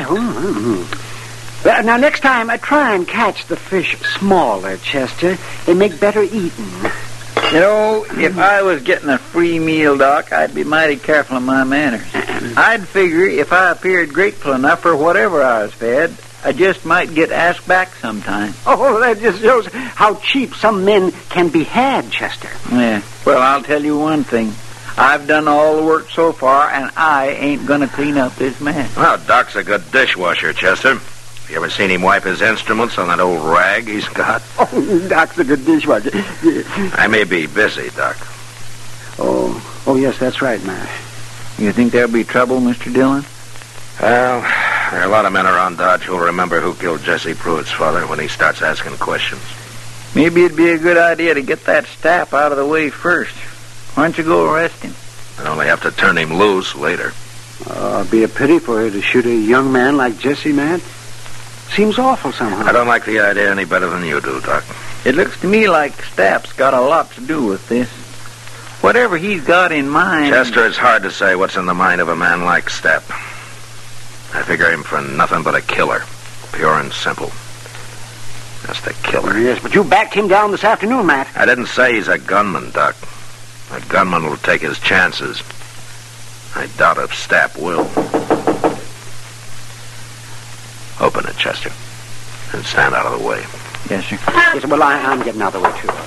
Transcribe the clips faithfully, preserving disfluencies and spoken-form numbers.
Well, now, next time, I try and catch the fish smaller, Chester. They make better eating. You know, if I was getting a free meal, Doc, I'd be mighty careful of my manners. I'd figure if I appeared grateful enough for whatever I was fed, I just might get asked back sometime. Oh, that just shows how cheap some men can be had, Chester. Yeah. Well, I'll tell you one thing. I've done all the work so far, and I ain't going to clean up this mess. Well, Doc's a good dishwasher, Chester. You ever seen him wipe his instruments on that old rag he's got? Oh, Doc's a good dishwasher. I may be busy, Doc. Oh, oh yes, that's right, Matt. You think there'll be trouble, Mister Dillon? Well, there are a lot of men around Dodge who'll remember who killed Jesse Pruitt's father when he starts asking questions. Maybe it'd be a good idea to get that Stapp out of the way first. Why don't you go arrest him? I'd only have to turn him loose later. Uh, it'd be a pity for her to shoot a young man like Jesse, Matt. Seems awful somehow. I don't like the idea any better than you do, Doc. It looks to me like Stapp's got a lot to do with this. Whatever he's got in mind... Chester, it's hard to say what's in the mind of a man like Stapp. I figure him for nothing but a killer. Pure and simple. Just a killer. Yes, but you backed him down this afternoon, Matt. I didn't say he's a gunman, Doc. A gunman will take his chances. I doubt if Stapp will. Open it, Chester. And stand out of the way. Yes, sir. Yes, well, I, I'm getting out of the way, too.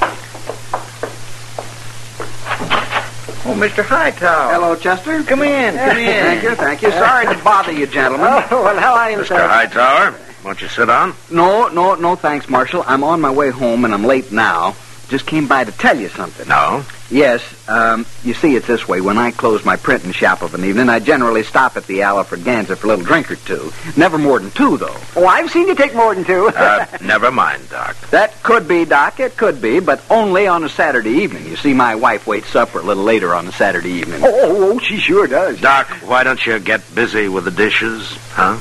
Oh, Mister Hightower. Hello, Chester. Come in, come in. Thank you, thank you. Sorry to bother you, gentlemen. Oh, well, how are you, Mister Hightower, won't you sit down? No, no, no, thanks, Marshal. I'm on my way home, and I'm late now. Just came by to tell you something. No? Yes, um, you see, it's this way. When I close my printing shop of an evening, I generally stop at the Alfraganza for a little drink or two. Never more than two, though. Oh, I've seen you take more than two. uh, never mind, Doc. That could be, Doc, it could be, but only on a Saturday evening. You see, my wife waits supper a little later on a Saturday evening. Oh, oh, oh she sure does. Doc, why don't you get busy with the dishes, huh?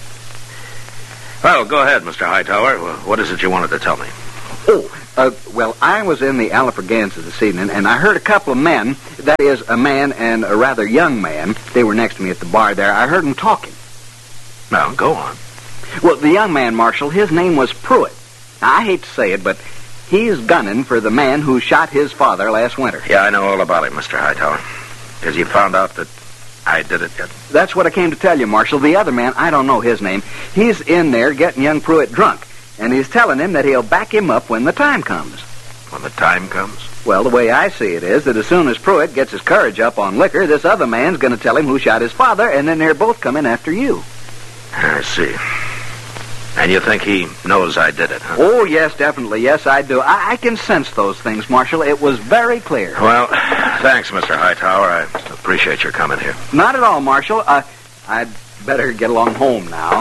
Well, go ahead, Mister Hightower. What is it you wanted to tell me? Oh, uh, well, I was in the Alfraganza this evening, and I heard a couple of men, that is, a man and a rather young man, they were next to me at the bar there. I heard them talking. Now, go on. Well, the young man, Marshal, his name was Pruitt. Now, I hate to say it, but he's gunning for the man who shot his father last winter. Yeah, I know all about it, Mister Hightower. Because you found out that I did it yet? That's what I came to tell you, Marshal. The other man, I don't know his name, he's in there getting young Pruitt drunk. And he's telling him that he'll back him up when the time comes. When the time comes? Well, the way I see it is that as soon as Pruitt gets his courage up on liquor, this other man's going to tell him who shot his father, and then they're both coming after you. I see. And you think he knows I did it, huh? Oh, yes, definitely. Yes, I do. I, I can sense those things, Marshal. It was very clear. Well, thanks, Mister Hightower. I appreciate your coming here. Not at all, Marshal. Uh, I'd better get along home now.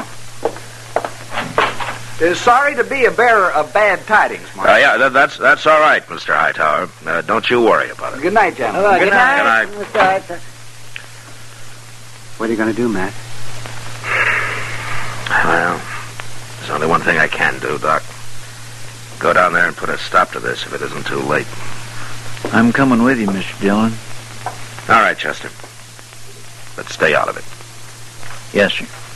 Uh, sorry to be a bearer of bad tidings, Marshal. Uh, yeah, that, that's that's all right, Mister Hightower. Uh, don't you worry about it. Good night, gentlemen. Hello, good, good night. night. Good night. What are you going to do, Matt? Well, there's only one thing I can do, Doc. Go down there and put a stop to this if it isn't too late. I'm coming with you, Mister Dillon. All right, Chester. But stay out of it. Yes, sir.